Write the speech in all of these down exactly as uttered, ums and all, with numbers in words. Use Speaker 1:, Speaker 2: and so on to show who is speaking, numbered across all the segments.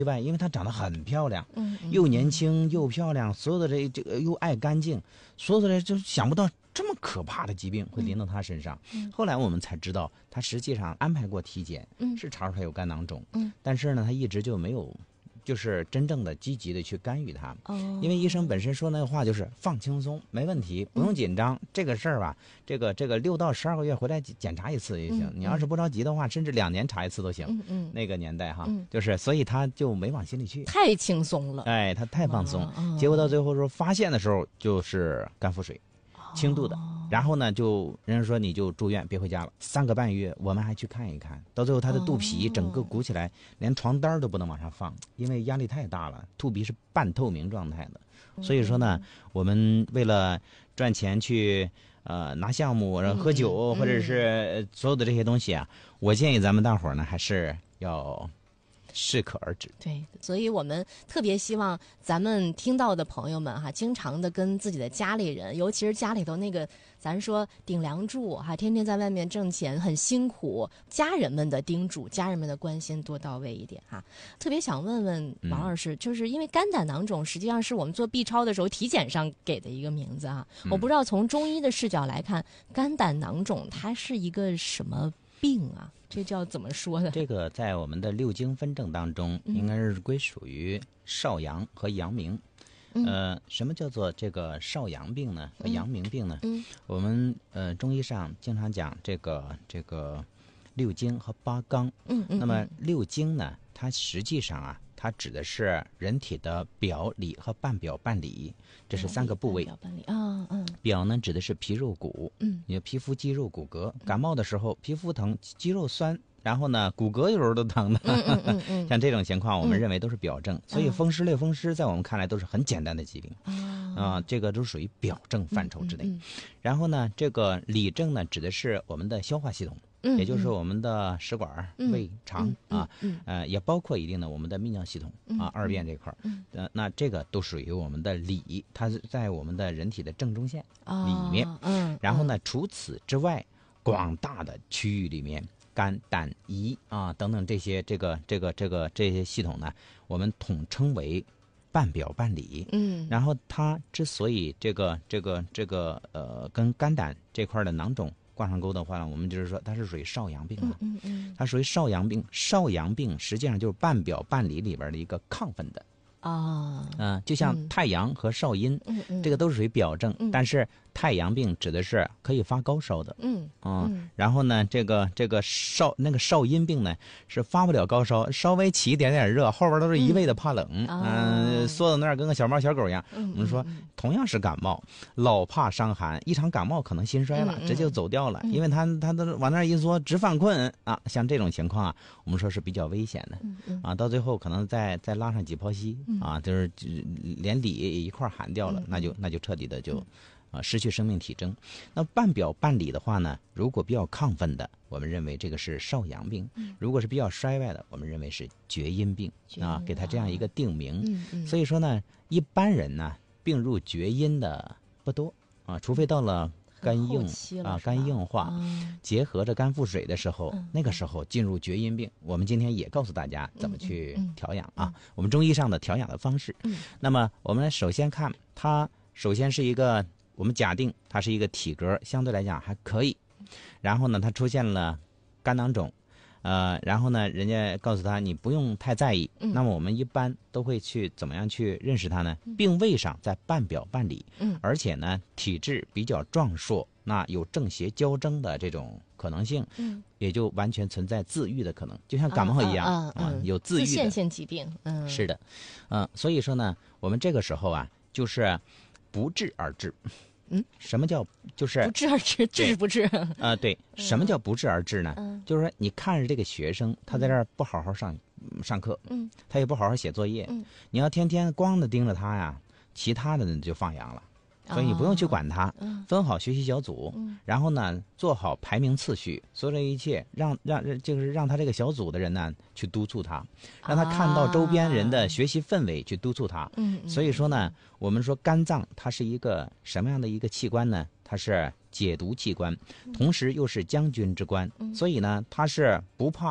Speaker 1: 对吧？因为她长得很漂亮，
Speaker 2: 嗯，嗯
Speaker 1: 又年轻又漂亮，所有的这这个又爱干净，所有的人就想不到这么可怕的疾病会临到她身上。
Speaker 2: 嗯嗯、
Speaker 1: 后来我们才知道，她实际上安排过体检，
Speaker 2: 嗯、
Speaker 1: 是查出她有肝囊肿，
Speaker 2: 嗯，
Speaker 1: 但是呢，她一直就没有。就是真正的积极的去干预它，
Speaker 2: 哦，
Speaker 1: 因为医生本身说那个话就是放轻松，没问题，不用紧张。嗯、这个事儿吧，这个这个六到十二个月回来检查一次也行。嗯、你要是不着急的话，甚至两年查一次都行。
Speaker 2: 嗯嗯，
Speaker 1: 那个年代哈，
Speaker 2: 嗯、
Speaker 1: 就是所以他就没往心里去，
Speaker 2: 太轻松了。
Speaker 1: 哎，他太放松，
Speaker 2: 哦、
Speaker 1: 结果到最后说发现的时候就是肝腹水，轻度的。
Speaker 2: 哦
Speaker 1: 然后呢，就人家说你就住院别回家了，三个半月，我们还去看一看，到最后他的肚皮整个鼓起来，哦、连床单都不能往上放，因为压力太大了，肚皮是半透明状态的。所以说呢，嗯、我们为了赚钱去呃拿项目，然后喝酒、嗯、或者是所有的这些东西啊，嗯、我建议咱们大伙儿呢还是要适可而止。
Speaker 2: 对，所以我们特别希望咱们听到的朋友们哈，经常的跟自己的家里人，尤其是家里头那个咱说顶梁柱哈，天天在外面挣钱很辛苦，家人们的叮嘱，家人们的关心多到位一点哈。特别想问问王老师，嗯、就是因为肝胆囊肿实际上是我们做 B 超的时候体检上给的一个名字啊，嗯、我不知道从中医的视角来看，肝胆囊肿它是一个什么病啊？这叫怎么说呢？
Speaker 1: 这个在我们的六经分症当中，应该是归属于少阳和阳明。嗯、呃，什么叫做这个少阳病呢？和阳明病呢？嗯，我们呃中医上经常讲这个这个六经和八纲。嗯嗯。那么六经呢，它实际上啊，它指的是人体的表里和半表半里，这是三个部位。
Speaker 2: 表半里啊，嗯。
Speaker 1: 表呢指的是皮肉骨，嗯，你的皮肤、肌肉、骨骼。感冒的时候，皮肤疼，肌肉酸，然后呢，骨骼有时候都疼的。嗯嗯嗯嗯像这种情况，我们认为都是表症。嗯、所以风湿、类风湿在我们看来都是很简单的疾病。啊、呃，这个都属于表症范畴之内。嗯嗯嗯、然后呢，这个里症呢，指的是我们的消化系统。嗯，也就是我们的食管、嗯、胃肠、嗯、啊，嗯嗯、呃，也包括一定的我们的泌尿系统、嗯、啊，二便这块儿，嗯，呃，那这个都属于我们的里，它是在我们的人体的正中线里面，哦、嗯，然后呢，除此之外，广大的区域里面，肝、胆、胰啊等等这些这个这个这个这些系统呢，我们统称为半表半里，嗯，然后它之所以这个这个这个呃跟肝胆这块的囊肿挂上钩的话呢，我们就是说它是属于少阳病了。嗯嗯，它属于少阳病。少阳病实际上就是半表半里里边的一个亢奋的。啊，嗯、呃，就像太阳和少阴，嗯嗯，这个都是属于表症，嗯、但是太阳病指的是可以发高烧的，嗯嗯，嗯然后呢，这个这个少那个少阴病呢是发不了高烧，稍微起一点点热，后边都是一味的怕冷，嗯，呃、缩到那儿跟个小猫小狗一样。嗯、我们说同样是感冒，老怕伤寒，一场感冒可能心衰了，嗯、直接就走掉了，嗯、因为他他都往那儿一缩，直犯困啊，像这种情况啊，我们说是比较危险的，嗯嗯、啊，到最后可能再再拉上几泡稀。啊，就是连里一块喊掉了，嗯、那就那就彻底的就，啊，失去生命体征。那半表半里的话呢，如果比较亢奋的，我们认为这个是少阳病；嗯、如果是比较衰败的，我们认为是厥阴病啊，给它这样一个定名。嗯嗯、所以说呢，一般人呢病入厥阴的不多啊，除非到了肝硬啊，肝硬化，嗯、结合着肝腹水的时候，嗯、那个时候进入厥阴病。我们今天也告诉大家怎么去调养啊，嗯嗯嗯、我们中医上的调养的方式。嗯、那么我们首先看它，首先是一个我们假定它是一个体格相对来讲还可以，然后呢，它出现了肝囊肿。呃，然后呢，人家告诉他你不用太在意。嗯、那么我们一般都会去怎么样去认识他呢？嗯、病位上在半表半里，嗯，而且呢体质比较壮硕，那有正邪交争的这种可能性，嗯，也就完全存在自愈的可能，就像感冒一样啊，啊啊嗯、有自愈的。自限性疾病，嗯，是的，嗯、呃，所以说呢，我们这个时候啊，就是不治而治。嗯，什么叫就是
Speaker 2: 不治而治，治不治
Speaker 1: 啊、呃？对，什么叫不治而治呢？嗯，就是说你看着这个学生，他在这儿不好好上、嗯、上课，嗯，他也不好好写作业，嗯，你要天天光的盯着他呀，其他的就放羊了。所以你不用去管他，分好学习小组，然后呢做好排名次序，所有的一切让让就是让他这个小组的人呢去督促他，让他看到周边人的学习氛围去督促他。嗯，所以说呢，我们说肝脏它是一个什么样的一个器官呢？它是解毒器官，同时又是将军之官，所以呢它是不怕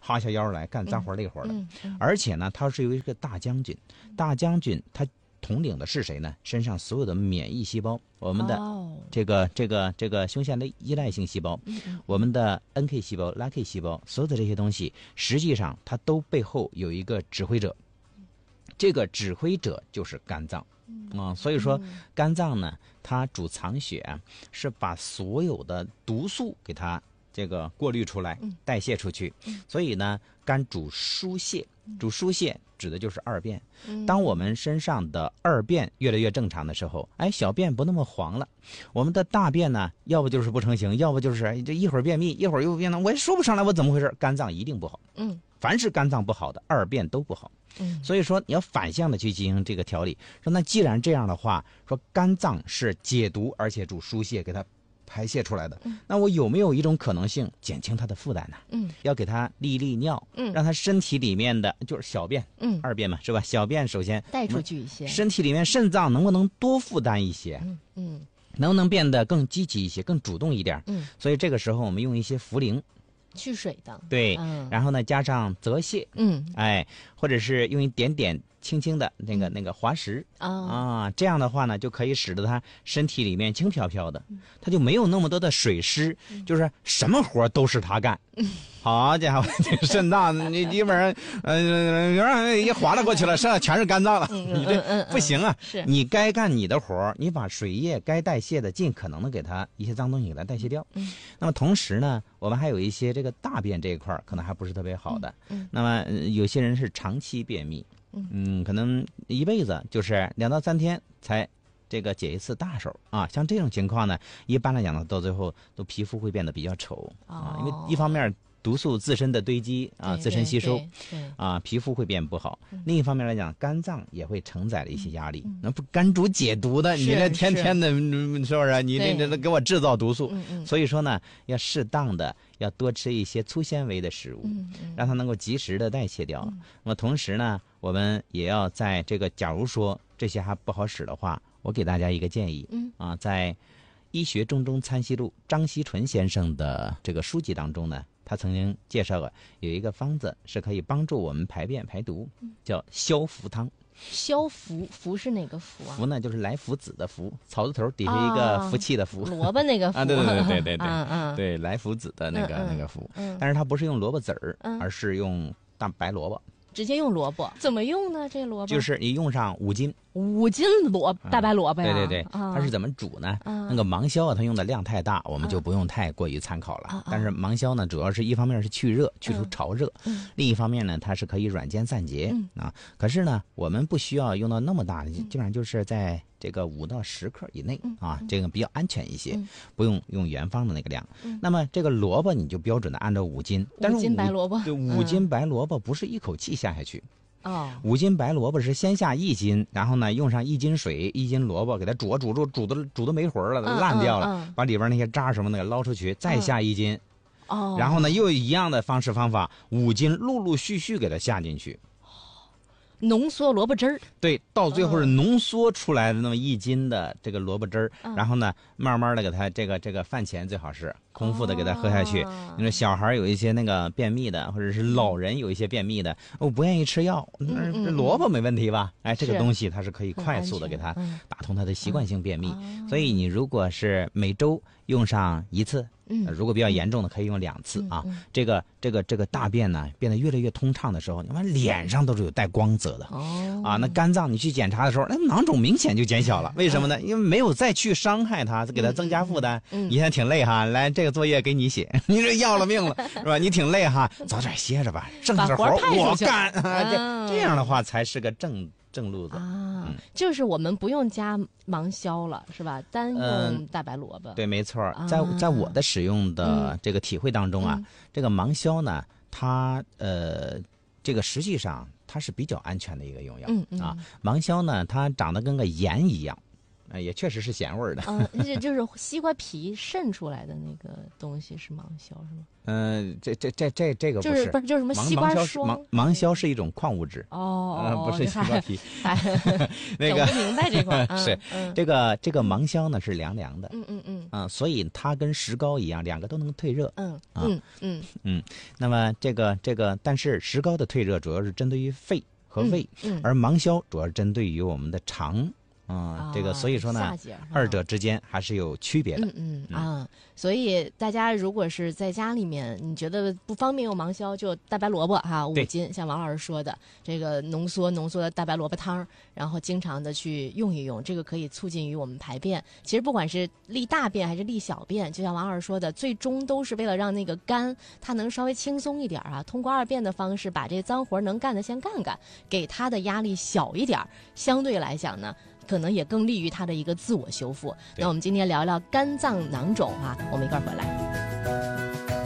Speaker 1: 哈下腰来干脏活累活的。
Speaker 2: 嗯嗯、
Speaker 1: 而且呢，他是有一个大将军，大将军他统领的是谁呢？身上所有的免疫细胞，我们的这个、哦、这个这个胸腺的依赖性细胞，嗯嗯、我们的 N K 细胞、拉 K 细胞，所有的这些东西，实际上它都背后有一个指挥者，这个指挥者就是肝脏。啊、嗯，所以说肝脏呢，它主藏血，是把所有的毒素给它这个过滤出来，代谢出去。嗯、所以呢，肝主疏泄，主疏泄指的就是二便。嗯、当我们身上的二便越来越正常的时候，哎，小便不那么黄了，我们的大便呢，要不就是不成形，要不就是这一会儿便秘，一会儿又便呢，我也说不上来我怎么回事。肝脏一定不好。嗯，凡是肝脏不好的，二便都不好。嗯，所以说你要反向的去进行这个调理。说那既然这样的话，说肝脏是解毒而且主疏泄，给它排泄出来的，嗯、那我有没有一种可能性减轻它的负担呢？嗯，要给它利利尿，嗯，让它身体里面的就是小便，嗯，二便嘛，是吧？小便首先
Speaker 2: 带出去一些，
Speaker 1: 身体里面肾脏能不能多负担一些？嗯嗯，能不能变得更积极一些，更主动一点？嗯，所以这个时候我们用一些茯苓。
Speaker 2: 去水的，
Speaker 1: 对，嗯、然后呢，加上泽泻，嗯，哎，或者是用一点点轻轻的那个、嗯、那个滑石啊、哦、啊，这样的话呢，就可以使得他身体里面轻飘飘的，他就没有那么多的水湿，嗯、就是什么活都是他干。嗯、好家伙，这个肾脏你基本上呃一划拉过去了，剩下全是肝脏了，嗯、你这不行啊！
Speaker 2: 是
Speaker 1: 你该干你的活，你把水液该代谢的尽可能的给它一些脏东西给它代谢掉。嗯，那么同时呢，我们还有一些这个大便这一块可能还不是特别好的。嗯，那么、呃、有些人是长期便秘。嗯，可能一辈子就是两到三天才这个解一次大手啊。像这种情况呢，一般来讲呢，到最后都皮肤会变得比较丑、哦、啊，因为一方面毒素自身的堆积啊，自身吸收啊，皮肤会变不好。嗯、另一方面来讲，肝脏也会承载了一些压力，嗯、那不肝主解毒的，你这天天的是, 是不是？你那那给我制造毒素，所以说呢，要适当的。要多吃一些粗纤维的食物，嗯嗯、让它能够及时的代谢掉。嗯、那么同时呢，我们也要在这个，假如说这些还不好使的话，我给大家一个建议，嗯、啊，在《医学中中参析录》张锡纯先生的这个书籍当中呢，他曾经介绍了有一个方子是可以帮助我们排便排毒，叫消福汤。
Speaker 2: 消福，福是哪个福啊？
Speaker 1: 福呢，就是来福子的福，草字头底下一个福气的福，
Speaker 2: 萝卜那个福
Speaker 1: 啊，对对对对对对，
Speaker 2: 嗯嗯，
Speaker 1: 对来福子的那个、嗯、那个福，嗯、但是它不是用萝卜籽儿，嗯、而是用大白萝卜。
Speaker 2: 直接用萝卜，怎么用呢？这萝卜
Speaker 1: 就是你用上五斤，
Speaker 2: 五斤萝大白萝卜呀、
Speaker 1: 啊。对对对，啊、它是怎么煮呢？啊、那个芒硝啊，它用的量太大，我们就不用太过于参考了。啊、但是芒硝呢，主要是一方面是去热，去除潮热；嗯、另一方面呢，它是可以软坚散结、嗯、啊。可是呢，我们不需要用到那么大的，嗯、基本上就是在这个五到十克以内、嗯、啊，这个比较安全一些，嗯、不用用原方的那个量。嗯、那么这个萝卜你就标准的按照五斤，但是
Speaker 2: 五斤白萝卜，
Speaker 1: 对，五斤白萝卜不是一口气下下去。
Speaker 2: 哦，
Speaker 1: 五斤白萝卜是先下一斤，然后呢用上一斤水，一斤萝卜给它煮煮煮煮的煮的没魂了，嗯、烂掉了，嗯嗯、把里边那些渣什么的给捞出去，再下一斤，
Speaker 2: 哦，
Speaker 1: 然后呢又一样的方式方法，五斤陆陆续续给它下进去。
Speaker 2: 浓缩萝卜汁儿，
Speaker 1: 对，到最后是浓缩出来的那么一斤的这个萝卜汁儿，嗯、然后呢，慢慢的给它这个这个饭前最好是空腹的给它喝下去。哦、你说小孩有一些那个便秘的，或者是老人有一些便秘的，我、哦、不愿意吃药，嗯嗯、萝卜没问题吧？哎，这个东西它是可以快速的给它打通它的习惯性便秘。嗯、所以你如果是每周用上一次。嗯，如果比较严重的可以用两次啊。嗯嗯、这个这个这个大便呢变得越来越通畅的时候，你看脸上都是有带光泽的。哦，啊，那肝脏你去检查的时候，那囊肿明显就减小了。为什么呢？因为没有再去伤害它，给它增加负担。嗯，你现在挺累哈，来这个作业给你写，你这要了命了是吧？你挺累哈，早点歇着吧，正事活我干。啊、这这样的话才是个正。正路子
Speaker 2: 啊，嗯、就是我们不用加芒硝了，是吧？单用大白萝卜。
Speaker 1: 嗯、对，没错。在在我的使用的这个体会当中啊，嗯、这个芒硝呢，它呃，这个实际上它是比较安全的一个用药、嗯嗯、啊。芒硝呢，它长得跟个盐一样。 呃，也确实是咸味儿的。
Speaker 2: 嗯，这就是西瓜皮渗出来的那个东西是芒硝是吗？
Speaker 1: 嗯、呃，这这这这这个不是，
Speaker 2: 就是不是就是什么西瓜霜？
Speaker 1: 芒芒硝是一种矿物质。
Speaker 2: 哦，
Speaker 1: 呃，不是西瓜皮。
Speaker 2: 那个整不明白这块
Speaker 1: 是、嗯、这个这个芒硝呢是凉凉的。
Speaker 2: 嗯嗯嗯。
Speaker 1: 啊、呃，所以它跟石膏一样，两个都能退热。
Speaker 2: 嗯
Speaker 1: 啊、
Speaker 2: 嗯嗯
Speaker 1: 嗯。那么这个这个，但是石膏的退热主要是针对于肺和胃，
Speaker 2: 嗯嗯、
Speaker 1: 而芒硝主要是针对于我们的肠。嗯，
Speaker 2: 啊，
Speaker 1: 这个所以说呢，二者之间还是有区别的。
Speaker 2: 嗯嗯啊，所以大家如果是在家里面，你觉得不方便用芒硝，就大白萝卜哈，五斤，像王老师说的，这个浓缩浓缩的大白萝卜汤，然后经常的去用一用，这个可以促进于我们排便。其实不管是利大便还是利小便，就像王老师说的，最终都是为了让那个肝它能稍微轻松一点啊，通过二便的方式把这脏活能干的先干干，给它的压力小一点，相对来讲呢，可能也更利于它的一个自我修复。那我们今天聊聊肝脏囊肿啊，我们一块儿回来。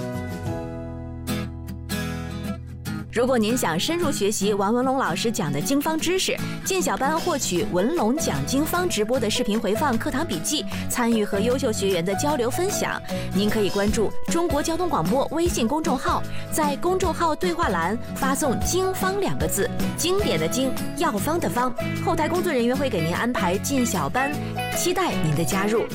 Speaker 3: 如果您想深入学习王文龙老师讲的经方知识，进小班获取文龙讲经方直播的视频回放、课堂笔记，参与和优秀学员的交流分享，您可以关注中国交通广播微信公众号，在公众号对话栏发送“经方”两个字，经典的经，药方的方，后台工作人员会给您安排进小班，期待您的加入。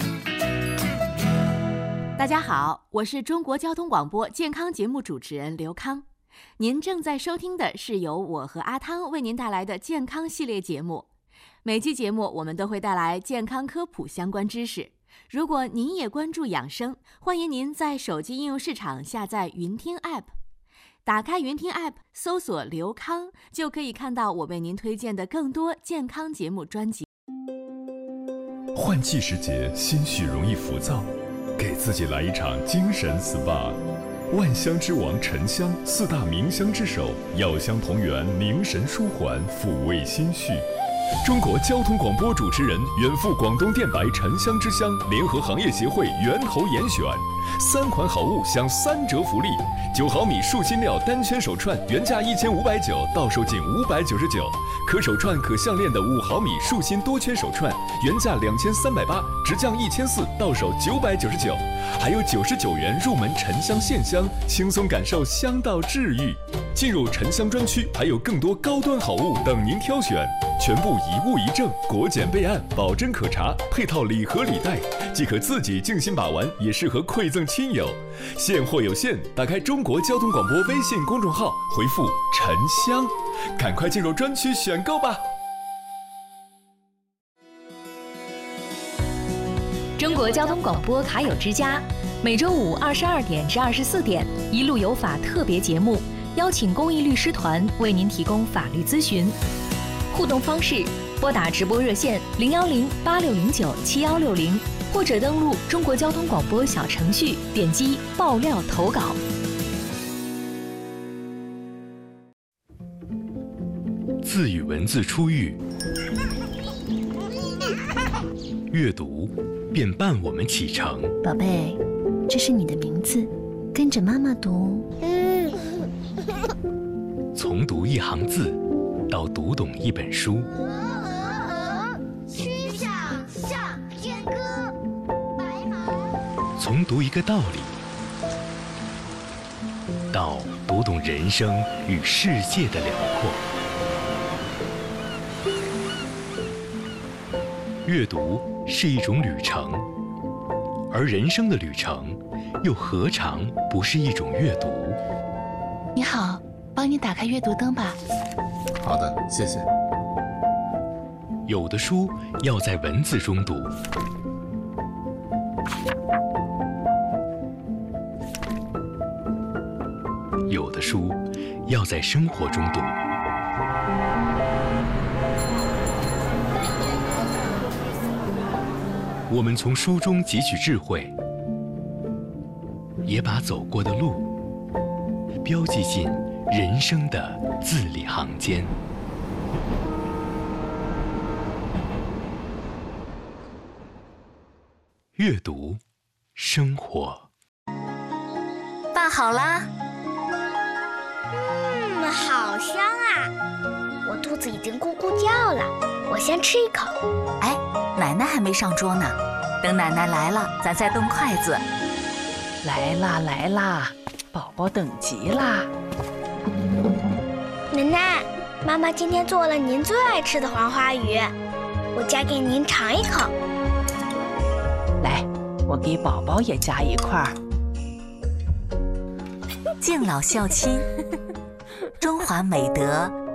Speaker 3: 大家好，我是中国交通广播健康节目主持人刘康。您正在收听的是由我和阿汤为您带来的健康系列节目。每期节目我们都会带来健康科普相关知识。如果您也关注养生，欢迎您在手机应用市场下载云听 App， 打开云听 App 搜索刘康，就可以看到我为您推荐的更多健康节目专辑。
Speaker 4: 换季时节，心绪容易浮躁，给自己来一场精神 S P A。万香之王沉香，四大名香之首，药香同源，凝神舒缓，抚慰心绪。中国交通广播主持人，远赴广东电白沉香之乡，联合行业协会源头严选，三款好物享三折福利：九毫米树心料单圈手串原价一千五百九，到手仅五百九十九；可手串可项链的五毫米树心多圈手串原价两千三百八，直降一千四，到手九百九十九。还有九十九元入门沉香线香，轻松感受香道治愈。进入沉香专区，还有更多高端好物等您挑选，全部一物一证，国检备案，保真可查，配套礼盒礼袋，既可自己静心把玩，也适合馈赠亲友。现货有限，打开中国交通广播微信公众号，回复沉香，赶快进入专区选购吧。
Speaker 5: 中国交通广播卡友之家，每周五二十二点至二十四点，一路有法特别节目，邀请公益律师团为您提供法律咨询。互动方式：拨打直播热线零幺零八六零九七幺六零，或者登录中国交通广播小程序，点击爆料投稿。
Speaker 4: 字与文字初遇，阅读便伴我们启程。
Speaker 6: 宝贝，这是你的名字，跟着妈妈读。
Speaker 4: 从读一行字到读懂一本书，
Speaker 7: 曲项向天歌，白毛。
Speaker 4: 从读一个道理到读懂人生与世界的辽阔。阅读是一种旅程，而人生的旅程又何尝不是一种阅读？
Speaker 6: 你好，帮你打开阅读灯吧。
Speaker 8: 好的，谢谢。
Speaker 4: 有的书要在文字中读，有的书要在生活中读。我们从书中汲取智慧，也把走过的路标记进人生的字里行间。阅读，生活。
Speaker 6: 饭好啦。
Speaker 7: 嗯，好香啊！我肚子已经咕咕叫了，我先吃一口。
Speaker 6: 哎，奶
Speaker 3: 奶奶还没上桌呢，等奶奶来了，咱再动筷子。
Speaker 9: 来啦来啦，宝宝等急啦！
Speaker 7: 奶奶，妈妈今天做了您最爱吃的黄花鱼，我夹给您尝一口。
Speaker 9: 来，我给宝宝也夹一块儿。
Speaker 3: 敬老孝亲，中华美德